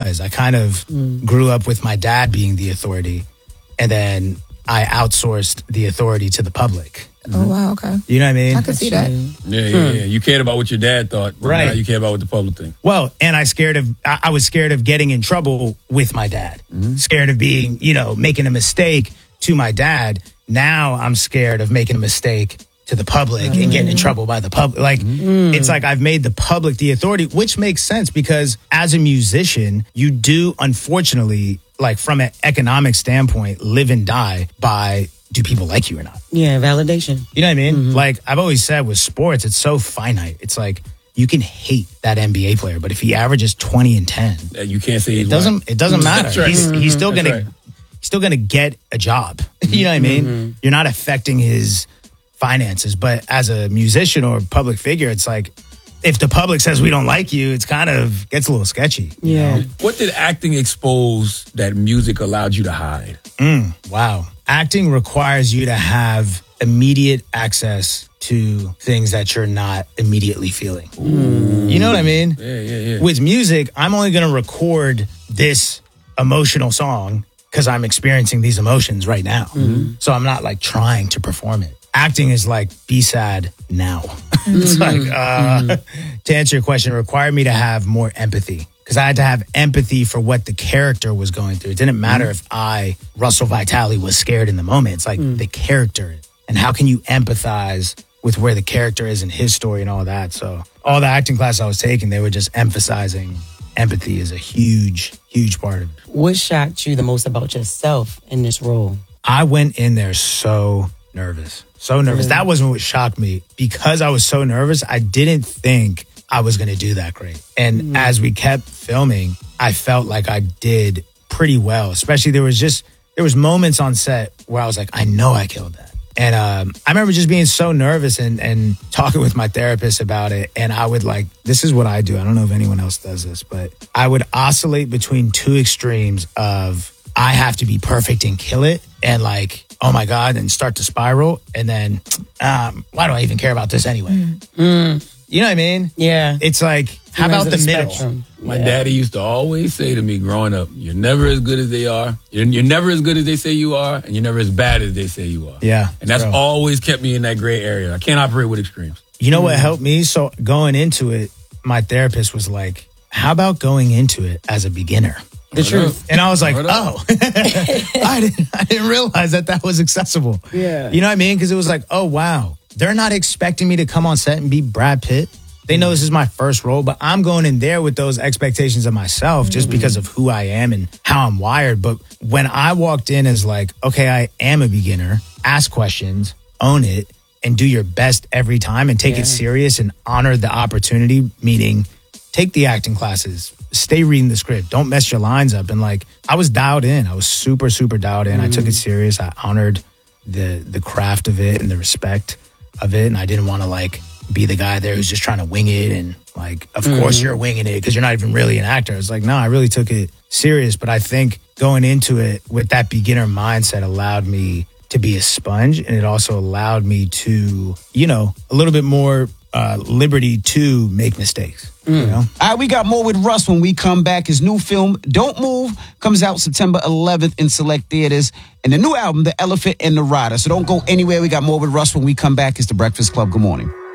was. I kind of grew up with my dad being the authority, and then I outsourced the authority to the public. Oh, wow, okay. You know what I mean? I can see that. Yeah. You cared about what your dad thought, but right? Now you care about what the public think. Well, and I was scared of getting in trouble with my dad. Scared of being, making a mistake to my dad. Now I'm scared of making a mistake to the public and getting in trouble by the public. Like, it's like I've made the public the authority, which makes sense because as a musician, you do, unfortunately, like from an economic standpoint, live and die by do people like you or not? Yeah, validation. You know what I mean? Like I've always said with sports, it's so finite. It's like you can hate that NBA player, but if he averages 20 and 10, you can't say it doesn't matter. Right. He's still gonna get a job. You know what I mean? You're not affecting his finances, but as a musician or public figure, it's like if the public says we don't like you, it's kind of gets a little sketchy. Yeah. You know? What did acting expose that music allowed you to hide? Wow. Acting requires you to have immediate access to things that you're not immediately feeling. You know what I mean? Yeah. With music, I'm only going to record this emotional song because I'm experiencing these emotions right now. So I'm not like trying to perform it. Acting is like, be sad now. It's like, to answer your question, it required me to have more empathy. Because I had to have empathy for what the character was going through. It didn't matter if Russell Vitale, was scared in the moment. It's like the character. And how can you empathize with where the character is in his story and all that? So all the acting classes I was taking, they were just emphasizing empathy is a huge, huge part of it. What shocked you the most about yourself in this role? I went in there so nervous. So nervous. That wasn't what shocked me. Because I was so nervous, I didn't think I was going to do that great. And as we kept filming, I felt like I did pretty well. Especially there was moments on set where I was like, I know I killed that. And I remember just being so nervous and talking with my therapist about it. And I would this is what I do. I don't know if anyone else does this, but I would oscillate between two extremes of I have to be perfect and kill it. And oh my God, and start to spiral. And then, why do I even care about this anyway? You know what I mean? Yeah. It's like, how about the middle? Spectrum. My daddy used to always say to me growing up, you're never as good as they are. You're never as good as they say you are. And you're never as bad as they say you are. Yeah. And that's always kept me in that gray area. I can't operate with extremes. You know what helped me? So going into it, my therapist was like, how about going into it as a beginner? The truth. And I was like, oh, I didn't realize that was accessible. Yeah. You know what I mean? Because it was like, oh, wow. They're not expecting me to come on set and be Brad Pitt. They know this is my first role, but I'm going in there with those expectations of myself just because of who I am and how I'm wired. But when I walked in as like, okay, I am a beginner, ask questions, own it, and do your best every time and take it serious and honor the opportunity, meaning take the acting classes, stay reading the script, don't mess your lines up. And I was dialed in. I was super, super dialed in. I took it serious. I honored the craft of it and the respect of it. And I didn't want to be the guy there who's just trying to wing it. And of course you're winging it because you're not even really an actor. It's like, no, I really took it serious. But I think going into it with that beginner mindset allowed me to be a sponge. And it also allowed me to, a little bit more liberty to make mistakes. You know? All right, we got more with Russ when we come back. His new film, Don't Move, comes out September 11th in select theaters. And the new album, The Elephant and the Rider. So don't go anywhere. We got more with Russ when we come back. It's The Breakfast Club. Good morning.